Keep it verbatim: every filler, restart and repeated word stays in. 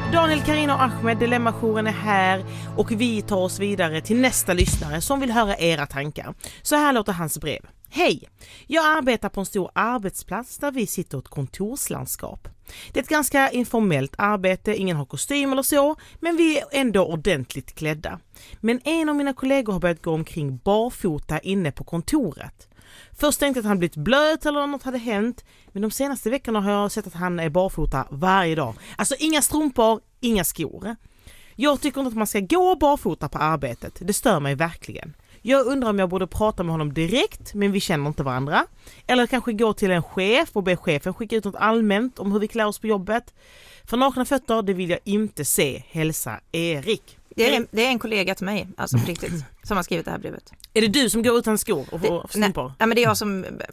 Daniel, Carina och Ahmed, Dilemma-jouren är här och vi tar oss vidare till nästa lyssnare som vill höra era tankar. Så här låter hans brev. Hej, jag arbetar på en stor arbetsplats där vi sitter i ett kontorslandskap. Det är ett ganska informellt arbete, ingen har kostym eller så, men vi är ändå ordentligt klädda. Men en av mina kollegor har börjat gå omkring barfota inne på kontoret. Först tänkte jag att han blivit blöt eller något hade hänt, men de senaste veckorna har jag sett att han är barfota varje dag. Alltså inga strumpor, inga skor. Jag tycker inte att man ska gå barfota på arbetet, det stör mig verkligen. Jag undrar om jag borde prata med honom direkt, men vi känner inte varandra. Eller kanske gå till en chef och be chefen skicka ut något allmänt om hur vi klär oss på jobbet. För nakna fötter, det vill jag inte se. Hälsa Erik. Det är, det är en kollega till mig, alltså på riktigt, som har skrivit det här brevet. Är det du som går utan skor och får det, strumpor? nej, ja, men det är jag som